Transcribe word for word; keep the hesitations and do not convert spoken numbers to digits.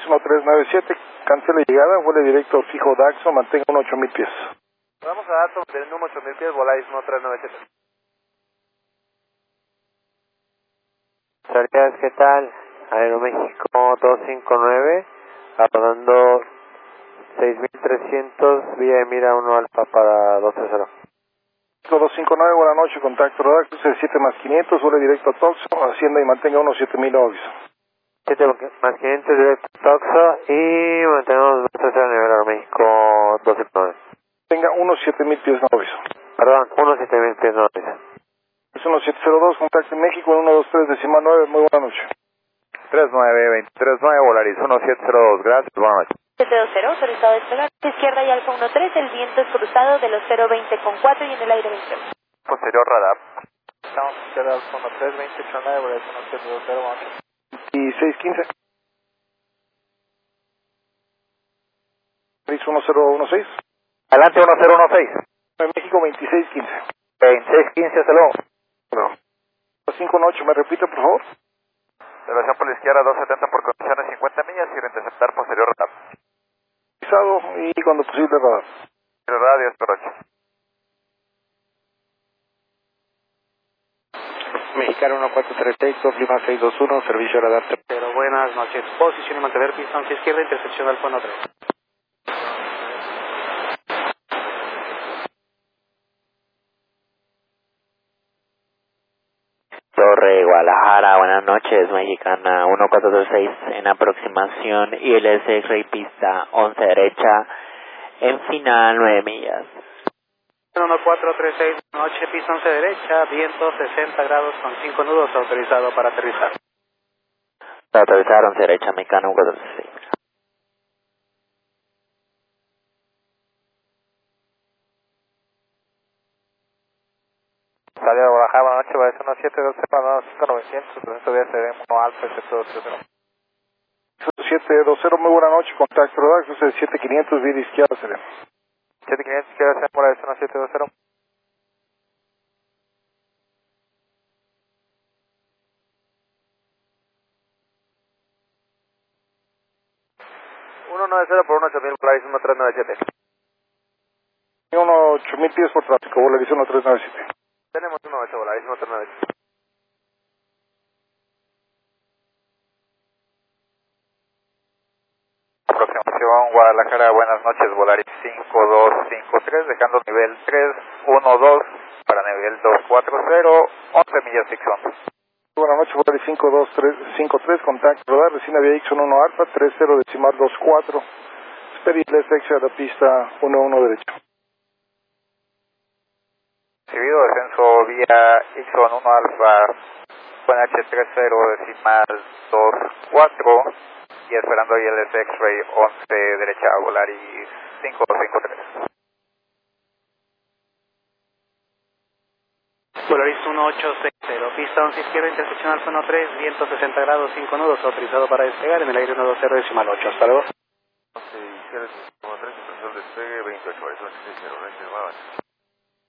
uno tres nueve siete, cancela llegada, vuele directo fijo Daxo, mantenga uno ocho mil pies. Vamos a datos del número ocho mil pies, Volaris uno tres nueve siete. Salidas, ¿qué tal? Aeroméxico dos cinco nueve, abordando seis mil trescientos, vía de mira uno alfa para dos tres cero. dos cinco nueve, buenas noches, contacto radar, cruce siete más quinientos, vuele directo a Toxo, ascienda y mantenga uno siete mil aviso. siete más quinientos directo a Toxo y mantenemos dos tres cero a nivel Aeroméxico dos cinco nueve. Tenga uno siete mil pies no aviso. Perdón, uno siete mil pies no aviso. Es uno siete cero dos, contacto en México, uno dos tres decimal nueve, muy buena noche. tres nueve dos tres nueve, Volaris uno siete cero dos, gracias, buenas noches. siete dos cero, autorizado a despegar. Izquierda y Alfa uno tres, el viento es cruzado de los cero veinte con cuatro y en el aire veinte. Posterior radar. Estamos izquierda Alfa uno tres, veinte ocho nueve, Volaris uno siete dos cero, vamos. veintiséis quince. uno cero uno seis. Adelante uno cero uno seis. En México veintiséis quince. veintiséis quince, hasta luego. No. cinco ocho, ¿me repite por favor? Elevación por la izquierda doscientos setenta por condiciones cincuenta millas y reinterceptar posterior radar. Pisado y cuando posible radar. Radio hasta ocho. Mexicano uno cuatro tres seis, Lima seis dos uno, servicio radar. Pero buenas noches, posición y mantener distancia izquierda, intersección Alfa uno tres. Torre Guadalajara, buenas noches, Mexicana uno cuatro tres seis en aproximación I L S X-Ray pista once derecha en final nueve millas. uno cuatro tres seis, noche pista once derecha, viento sesenta grados con cinco nudos, autorizado para aterrizar. Para aterrizar once derecha, Mexicana uno cuatro tres seis. Salida de Guadalajara, buenas noches, Volaris uno siete dos cero, cinco novecientos, presento de S D uno alfa, excepto dos tres cero. siete dos cero, muy buena noche, contacto radar, cruce siete quinientos, vía izquierda sereno. siete quinientos, izquierda sereno, Volaris uno siete dos cero. uno nueve cero por uno ocho mil, Volaris uno tres nueve siete. uno ocho mil pies por tráfico, Volaris uno tres nueve siete. Tenemos uno ocho, Volaris uno tres nueve siete. Aproximación Guadalajara, buenas noches, Volaris cinco dos cinco tres, dejando nivel tres uno dos para nivel dos cuatro cero, once millas Dixon. Buenas noches, Volaris cinco dos cinco tres, contacto radar, recién había Dixon uno alfa, tres cero decimal dos cuatro, Spirit I L S X a la pista uno uno derecho. Recibido descenso vía Ixon uno alfa, con H tres cero decimal dos cuatro y esperando I L S X-Ray once derecha, Volaris cinco dos cinco tres. Volaris uno ocho seis cero, pista once izquierda, intersección Alfa uno tres, viento sesenta grados, cinco nudos, autorizado para despegar en el aire uno dos cero decimal ocho, hasta luego. once izquierda, uno tres, despegue veintiocho, Volaris uno seis cero, reservado.